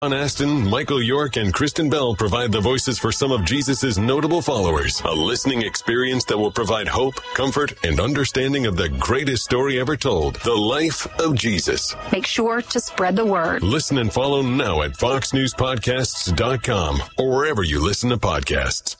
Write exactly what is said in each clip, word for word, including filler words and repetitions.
John Aston, Michael York, and Kristen Bell provide the voices for some of Jesus' notable followers. A listening experience that will provide hope, comfort, and understanding of the greatest story ever told, the life of Jesus. Make sure to spread the word. Listen and follow now at fox news podcasts dot com or wherever you listen to podcasts.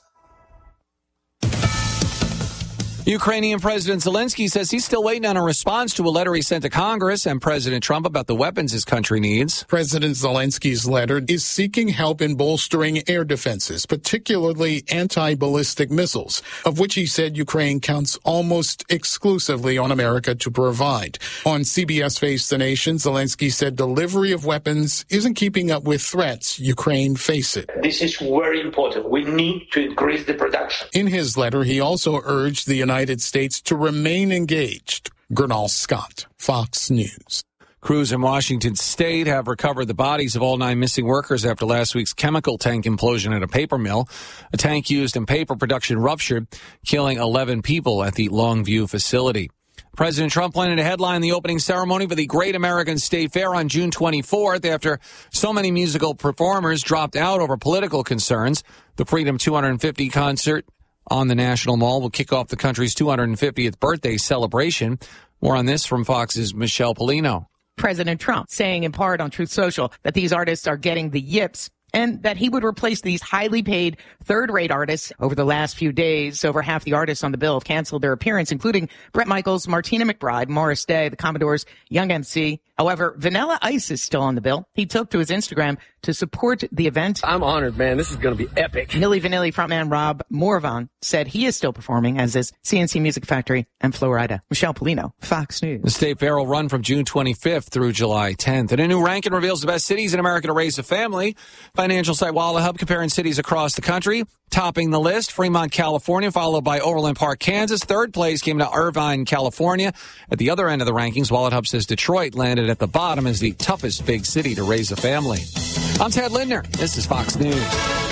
Ukrainian President Zelensky says he's still waiting on a response to a letter he sent to Congress and President Trump about the weapons his country needs. President Zelensky's letter is seeking help in bolstering air defenses, particularly anti-ballistic missiles, of which he said Ukraine counts almost exclusively on America to provide. On C B S Face the Nation, Zelensky said delivery of weapons isn't keeping up with threats Ukraine faces. This is very important. We need to increase the production. In his letter, he also urged the United United States to remain engaged. Gernal Scott, Fox News. Crews in Washington State have recovered the bodies of all nine missing workers after last week's chemical tank implosion at a paper mill. A tank used in paper production ruptured, killing eleven people at the Longview facility. President Trump planning to headline the opening ceremony for the Great American State Fair on June twenty-fourth after so many musical performers dropped out over political concerns. The Freedom two hundred fifty concert on the National Mall will kick off the country's two hundred fiftieth birthday celebration. More on this from Fox's Michelle Polino. President Trump saying in part on Truth Social that these artists are getting the yips and that he would replace these highly paid third-rate artists. Over the last few days, over half the artists on the bill have canceled their appearance, including Bret Michaels, Martina McBride, Morris Day, the Commodores, Young M C. However, Vanilla Ice is still on the bill. He took to his Instagram to support the event. I'm honored, man. This is going to be epic. Milli Vanilli frontman Rob Morvan said he is still performing, as is C N C Music Factory and Florida. Michelle Polino, Fox News. The State Fair will run from June twenty-fifth through July tenth. And a new ranking reveals the best cities in America to raise a family. Financial site Wallet Hub comparing cities across the country. Topping the list, Fremont, California, followed by Overland Park, Kansas. Third place came to Irvine, California. At the other end of the rankings, Wallet Hub says Detroit landed at the bottom as the toughest big city to raise a family. I'm Ted Lindner. This is Fox News.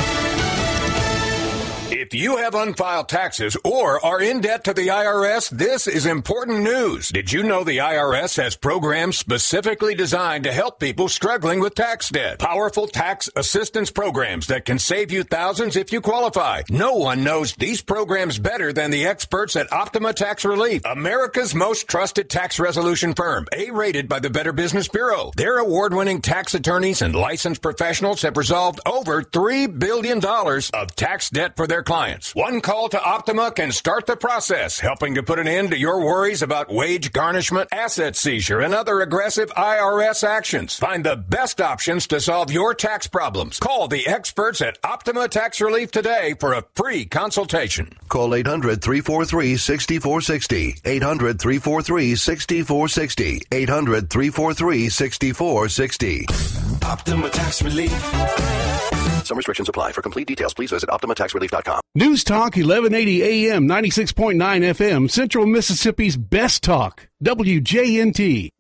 If you have unfiled taxes or are in debt to the I R S, this is important news. Did you know the I R S has programs specifically designed to help people struggling with tax debt? Powerful tax assistance programs that can save you thousands if you qualify. No one knows these programs better than the experts at Optima Tax Relief, America's most trusted tax resolution firm, A-rated by the Better Business Bureau. Their award-winning tax attorneys and licensed professionals have resolved over three billion dollars of tax debt for their clients. One call to Optima can start the process, helping to put an end to your worries about wage garnishment, asset seizure, and other aggressive I R S actions. Find the best options to solve your tax problems. Call the experts at Optima Tax Relief today for a free consultation. Call eight hundred, three four three, six four six zero. eight hundred, three four three, six four six zero. eight hundred, three four three, six four six zero. Optima Tax Relief. Some restrictions apply. For complete details, please visit optima tax relief dot com. News Talk eleven eighty A M, ninety-six point nine F M, Central Mississippi's best talk, W J N T.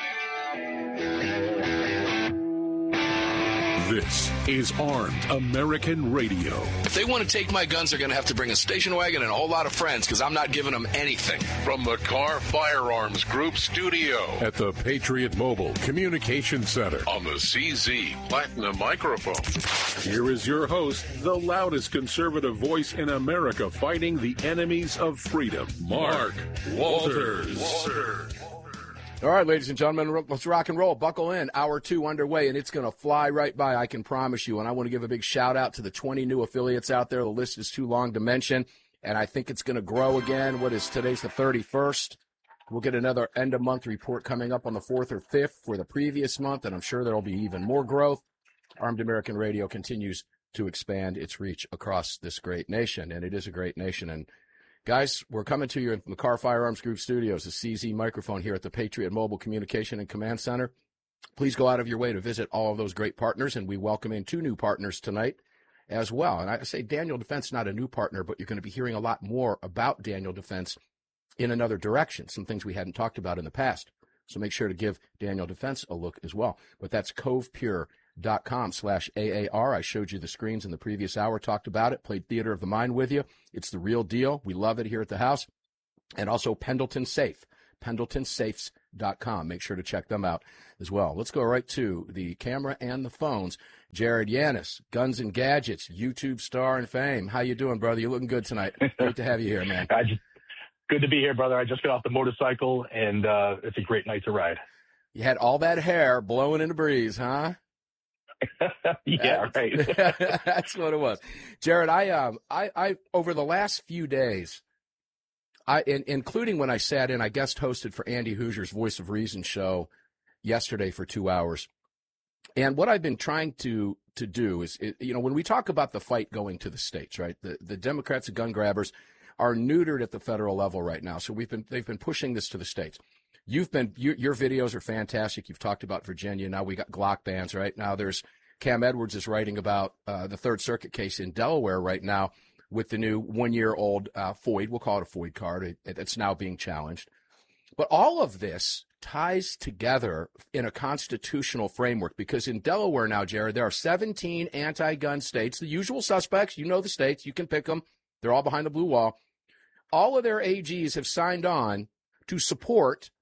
This is Armed American Radio. If they want to take my guns, they're going to have to bring a station wagon and a whole lot of friends, because I'm not giving them anything. From the Car Firearms Group studio at the Patriot Mobile Communication Center on the C Z Platinum microphone. Here is your host, the loudest conservative voice in America fighting the enemies of freedom, Mark Walters. Walters. All right, ladies and gentlemen, let's rock and roll. Buckle in. Hour two underway, and it's going to fly right by, I can promise you. And I want to give a big shout-out to the twenty new affiliates out there. The list is too long to mention, and I think it's going to grow again. What is today's the thirty-first? We'll get another end-of-month report coming up on the fourth or fifth for the previous month, and I'm sure there will be even more growth. Armed American Radio continues to expand its reach across this great nation, and it is a great nation. And guys, we're coming to you from the Car Firearms Group studios, the C Z microphone here at the Patriot Mobile Communication and Command Center. Please go out of your way to visit all of those great partners, and we welcome in two new partners tonight as well. And I say Daniel Defense, not a new partner, but you're going to be hearing a lot more about Daniel Defense in another direction, some things we hadn't talked about in the past. So make sure to give Daniel Defense a look as well. But that's covepure dot com slash A A R. I showed you the screens in the previous hour, talked about it, played Theater of the Mind with you. It's the real deal. We love it here at the house. And also Pendleton Safe, pendleton safes dot com. Make sure to check them out as well. Let's go right to the camera and the phones. Jared Yanis, Guns and Gadgets, YouTube star and fame. How you doing, brother? You're looking good tonight. Great to have you here, man. I just, good to be here, brother. I just got off the motorcycle, and uh, it's a great night to ride. You had all that hair blowing in the breeze, huh? Yeah, right. That's what it was. Jared, I, um, I, I, over the last few days, I, in, including when I sat in, I guest hosted for Andy Hoosier's Voice of Reason show yesterday for two hours. And what I've been trying to, to do is, is, you know, when we talk about the fight going to the states, right, the, the Democrats and gun grabbers are neutered at the federal level right now. So we've been, they've been pushing this to the states. You've been, you, your videos are fantastic. You've talked about Virginia. Now we got Glock bans, right? Now there's, Cam Edwards is writing about uh, the Third Circuit case in Delaware right now with the new one-year-old uh, FOID. We'll call it a FOID card. It, it's now being challenged. But all of this ties together in a constitutional framework because in Delaware now, Jared, there are seventeen anti-gun states, the usual suspects. You know the states. You can pick them. They're all behind the blue wall. All of their A Gs have signed on to support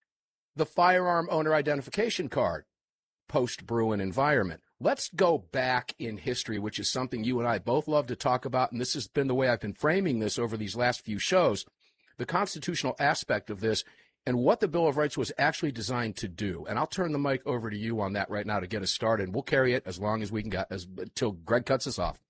the firearm owner identification card, post-Bruen environment. Let's go back in history, which is something you and I both love to talk about, and this has been the way I've been framing this over these last few shows, the constitutional aspect of this and what the Bill of Rights was actually designed to do. And I'll turn the mic over to you on that right now to get us started, and we'll carry it as long as we can get, as, until Greg cuts us off.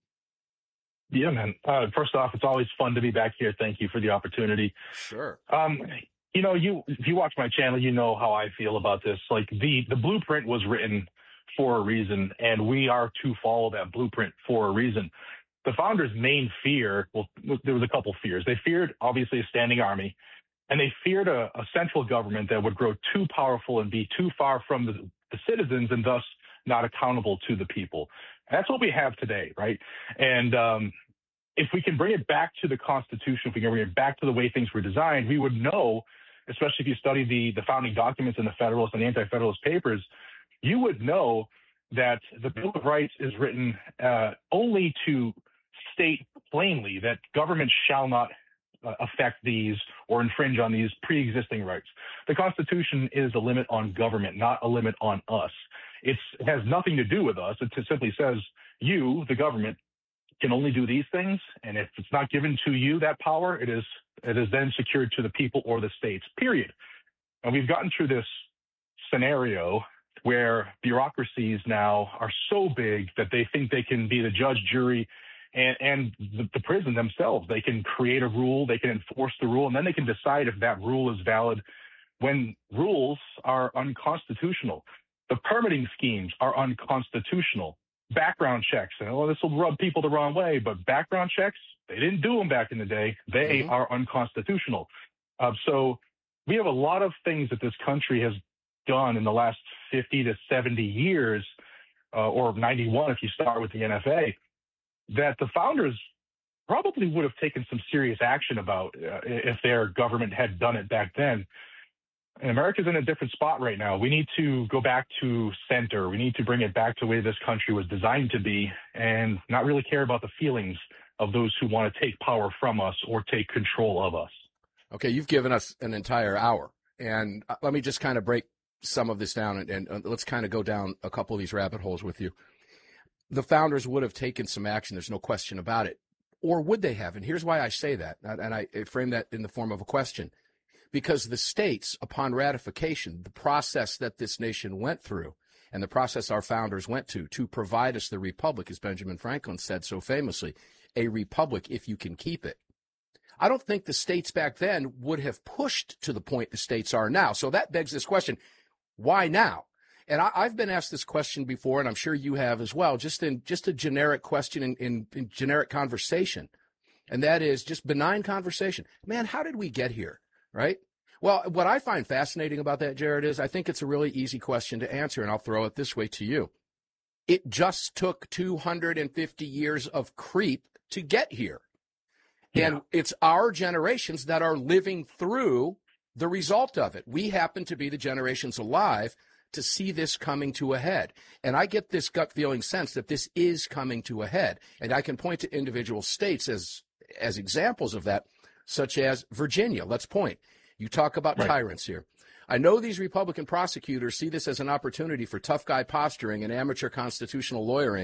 Yeah, man. Uh, first off, it's always fun to be back here. Thank you for the opportunity. Sure. Um, you know, you if you watch my channel, you know how I feel about this. Like, the, the blueprint was written for a reason, and we are to follow that blueprint for a reason. The founders' main fear, well, there was a couple fears. They feared, obviously, a standing army, and they feared a, a central government that would grow too powerful and be too far from the, the citizens and thus not accountable to the people. And that's what we have today, right? And um, if we can bring it back to the Constitution, if we can bring it back to the way things were designed, we would know, especially if you study the, the founding documents in the Federalist and the Anti-Federalist Papers, you would know that the Bill of Rights is written uh, only to state plainly that government shall not uh, affect these or infringe on these pre-existing rights. The Constitution is a limit on government, not a limit on us. It's, it has nothing to do with us. It simply says you, the government, can only do these things, and if it's not given to you, that power, it is it is then secured to the people or the states, period. And we've gotten through this scenario where bureaucracies now are so big that they think they can be the judge, jury, and, and the, the prison themselves. They can create a rule, they can enforce the rule, and then they can decide if that rule is valid when rules are unconstitutional. The permitting schemes are unconstitutional. Background checks, and oh, this will rub people the wrong way, but background checks, they didn't do them back in the day. They mm-hmm. are unconstitutional. Uh, so we have a lot of things that this country has done in the last fifty to seventy years, uh, or ninety-one if you start with the N F A, that the founders probably would have taken some serious action about uh, if their government had done it back then. And America's in a different spot right now. We need to go back to center. We need to bring it back to the way this country was designed to be and not really care about the feelings of those who want to take power from us or take control of us. Okay, you've given us an entire hour. And let me just kind of break some of this down, and, and let's kind of go down a couple of these rabbit holes with you. The founders would have taken some action. There's no question about it. Or would they have? And here's why I say that, and I frame that in the form of a question. Because the states, upon ratification, the process that this nation went through and the process our founders went to to provide us the republic, as Benjamin Franklin said so famously, a republic if you can keep it. I don't think the states back then would have pushed to the point the states are now. So that begs this question, why now? And I, I've been asked this question before, and I'm sure you have as well, just in just a generic question in, in, in generic conversation. And that is just benign conversation. Man, how did we get here? Right? Well, what I find fascinating about that, Jared, is I think it's a really easy question to answer, and I'll throw it this way to you. It just took two hundred fifty years of creep to get here. Yeah. And it's our generations that are living through the result of it. We happen to be the generations alive to see this coming to a head. And I get this gut feeling sense that this is coming to a head. And I can point to individual states as, as examples of that, such as Virginia. Let's point. You talk about right. tyrants here. I know these Republican prosecutors see this as an opportunity for tough guy posturing and amateur constitutional lawyering.